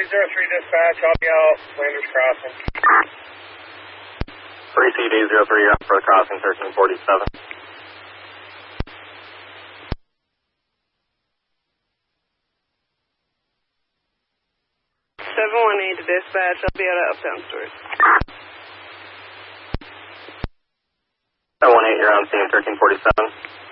dispatch, I'll be out Flanders Crossing. 3CD03, you're up for the crossing, 1347. 718 to dispatch, I'll be out of Uptown Stores. 718, you're on scene, 1347.